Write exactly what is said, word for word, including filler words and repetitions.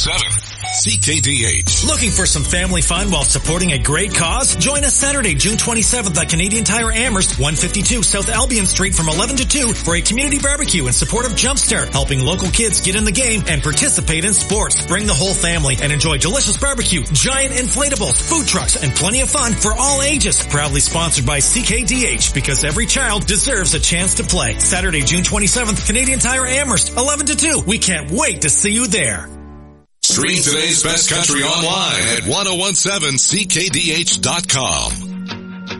seven C K D H. Looking for some family fun while supporting a great cause? Join us Saturday, June twenty-seventh at Canadian Tire Amherst, one fifty-two South Albion Street from eleven to two for a community barbecue in support of Jumpstart, helping local kids get in the game and participate in sports. Bring the whole family and enjoy delicious barbecue, giant inflatables, food trucks, and plenty of fun for all ages. Proudly sponsored by C K D H, because every child deserves a chance to play. Saturday, June twenty-seventh, Canadian Tire Amherst, eleven to two. We can't wait to see you there. Stream today's best country online at ten seventeen C K D H dot com.